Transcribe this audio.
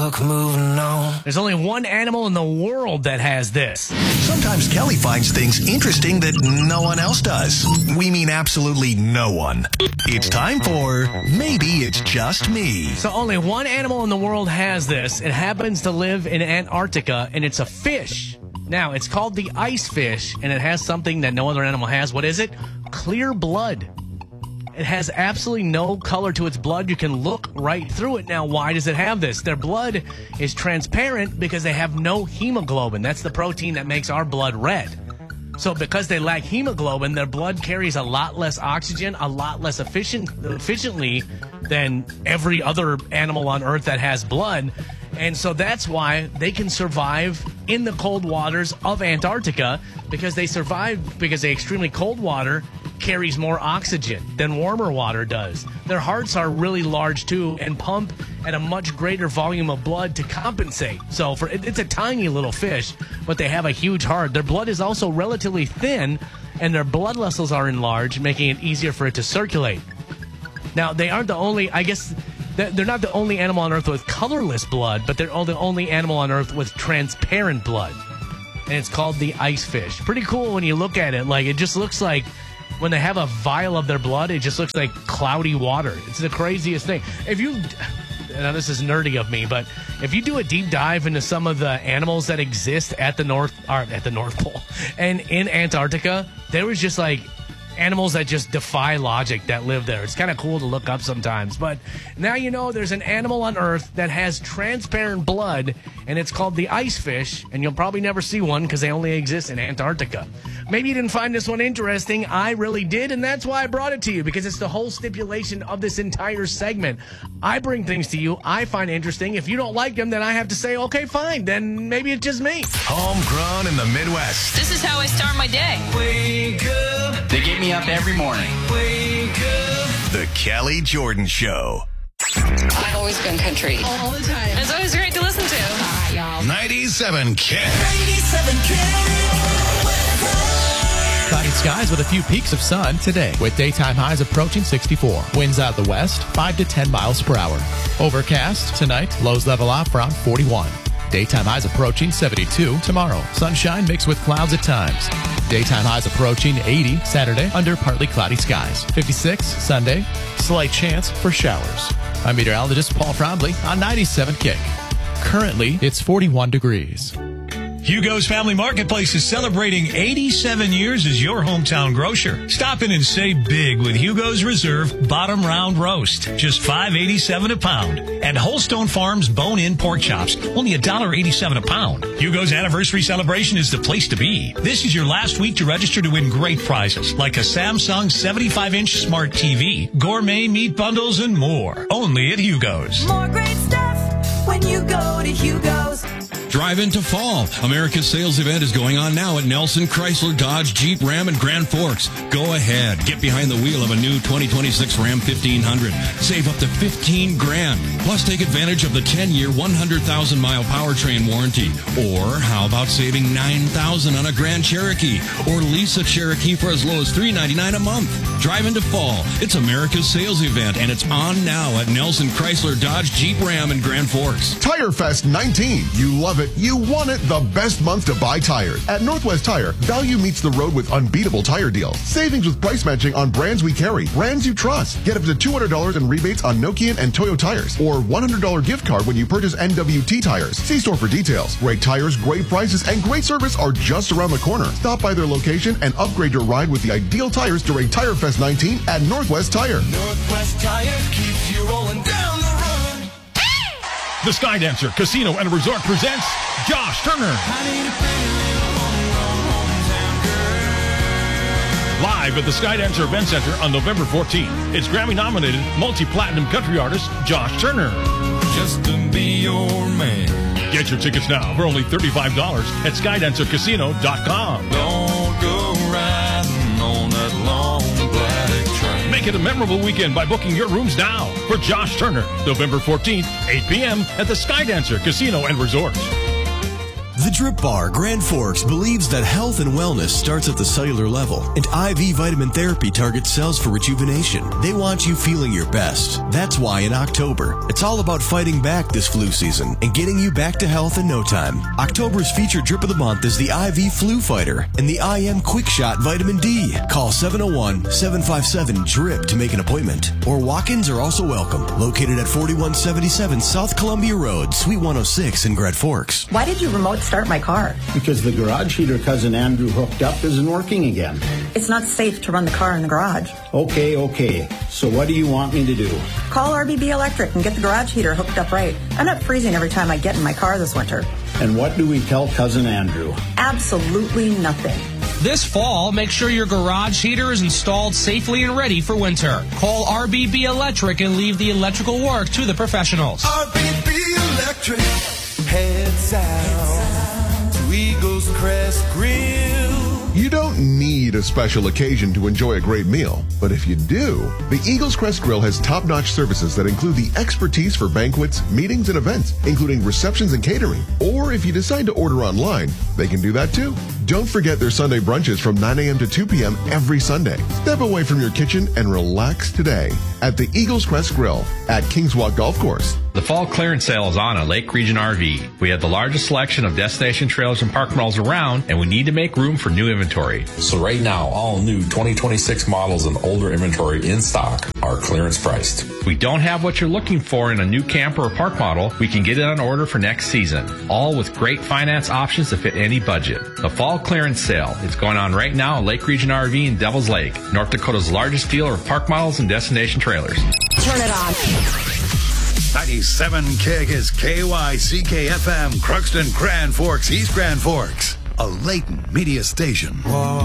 luck moving on. There's only one animal in the world that has this. Sometimes Kelly finds things interesting that no one else does. We mean absolutely no one. It's time for Maybe It's Just Me. So only one animal in the world has this. It happens to live in Antarctica, and it's a fish. Now, it's called the ice fish, and it has something that no other animal has. What is it? Clear blood. It has absolutely no color to its blood. You can look right through it. Now, why does it have this? Their blood is transparent because they have no hemoglobin. That's the protein that makes our blood red. So because they lack hemoglobin, their blood carries a lot less oxygen, a lot less efficiently than every other animal on Earth that has blood. And so that's why they can survive in the cold waters of Antarctica, because they survive because the extremely cold water carries more oxygen than warmer water does. Their hearts are really large too and pump at a much greater volume of blood to compensate. So it's a tiny little fish, but they have a huge heart. Their blood is also relatively thin, and their blood vessels are enlarged, making it easier for it to circulate. Now, they aren't the only, I guess, they're not the only animal on Earth with colorless blood, but they're the only animal on Earth with transparent blood. And it's called the ice fish. Pretty cool when you look at it. Like, it just looks like when they have a vial of their blood, it just looks like cloudy water. It's the craziest thing. Now this is nerdy of me, but if you do a deep dive into some of the animals that exist at the North Pole and in Antarctica, there was just like animals that just defy logic that live there. It's kind of cool to look up sometimes. But now you know there's an animal on Earth that has transparent blood, and it's called the ice fish, and you'll probably never see one because they only exist in Antarctica. Maybe you didn't find this one interesting. I really did, and that's why I brought it to you, because it's the whole stipulation of this entire segment. I bring things to you I find interesting. If you don't like them, then I have to say, okay, fine, then maybe it's just me. Homegrown in the Midwest. This is how I start my day. Wake up, They get me up every morning. wake up. The Kelly Jordan Show. I've always been country. All the time. It's always great to listen to. Hi, y'all. 97 Kick. 97 Cloudy skies with a few peaks of sun today, with daytime highs approaching 64. Winds out the west, 5 to 10 miles per hour. Overcast tonight, lows level off around 41. Daytime highs approaching 72 tomorrow. Sunshine mixed with clouds at times. Daytime highs approaching 80 Saturday under partly cloudy skies. 56 Sunday, slight chance for showers. I'm meteorologist Paul Frombly on 97 Kick. Currently, it's 41 degrees. Hugo's Family Marketplace is celebrating 87 years as your hometown grocer. Stop in and save big with Hugo's Reserve Bottom Round Roast, just $5.87 a pound. And Holstone Farms Bone-In Pork Chops, only $1.87 a pound. Hugo's Anniversary Celebration is the place to be. This is your last week to register to win great prizes, like a Samsung 75-inch Smart TV, gourmet meat bundles, and more. Only at Hugo's. More great stuff when you go to Hugo's. Drive into fall. America's sales event is going on now at Nelson Chrysler Dodge Jeep Ram and Grand Forks. Go ahead. Get behind the wheel of a new 2026 Ram 1500. Save up to $15,000. Plus take advantage of the 10-year, 100,000-mile powertrain warranty. Or how about saving $9,000 on a Grand Cherokee? Or lease a Cherokee for as low as $399 a month. Drive into fall. It's America's sales event, and it's on now at Nelson Chrysler Dodge Jeep Ram and Grand Forks. Tire Fest 19. You love it. You want it. The best month to buy tires. At Northwest Tire, value meets the road with unbeatable tire deals. Savings with price matching on brands we carry. Brands you trust. Get up to $200 in rebates on Nokian and Toyo tires. Or $100 gift card when you purchase NWT tires. See store for details. Great tires, great prices, and great service are just around the corner. Stop by their location and upgrade your ride with the ideal tires during Tire Fest 19 at Northwest Tire. Northwest Tire keeps you rolling down the road. The Skydancer Casino and Resort presents Josh Turner. Live at the Skydancer Event Center on November 14th. It's Grammy-nominated multi-platinum country artist Josh Turner. Just to be your man. Get your tickets now for only $35 at SkydancerCasino.com. Don't go riding on that long black train. Make it a memorable weekend by booking your rooms now for Josh Turner, November 14th, 8 p.m. at the Skydancer Casino and Resort. The Drip Bar Grand Forks believes that health and wellness starts at the cellular level, and IV vitamin therapy targets cells for rejuvenation. They want you feeling your best. That's why in October, it's all about fighting back this flu season and getting you back to health in no time. October's featured drip of the month is the IV Flu Fighter and the IM Quick Shot Vitamin D. Call 701-757-DRIP to make an appointment. Or walk-ins are also welcome. Located at 4177 South Columbia Road, Suite 106 in Grand Forks. Why did you remote start my car? Because the garage heater Cousin Andrew hooked up isn't working again. It's not safe to run the car in the garage. Okay. So what do you want me to do? Call RBB Electric and get the garage heater hooked up right. I'm not freezing every time I get in my car this winter. And what do we tell Cousin Andrew? Absolutely nothing. This fall, make sure your garage heater is installed safely and ready for winter. Call RBB Electric and leave the electrical work to the professionals. RBB Electric. Head south to Eagles Crest Grill. You don't need a special occasion to enjoy a great meal, but if you do, the Eagles Crest Grill has top-notch services that include the expertise for banquets, meetings, and events, including receptions and catering. Or if you decide to order online, they can do that too. Don't forget their Sunday brunches from 9 a.m. to 2 p.m. every Sunday. Step away from your kitchen and relax today at the Eagles Crest Grill at Kingswalk Golf Course. The fall clearance sale is on at Lake Region RV. We have the largest selection of destination trailers and park models around, and we need to make room for new inventory. So right now, all new 2026 models and older inventory in stock are clearance priced. If we don't have what you're looking for in a new camper or park model, we can get it on order for next season. All with great finance options to fit any budget. The fall clearance sale. It's going on right now at Lake Region RV in Devil's Lake, North Dakota's largest dealer of park models and destination trailers. Turn it on. 97 KIG is KYCK-FM, Crookston, Grand Forks, East Grand Forks, a Layton media station.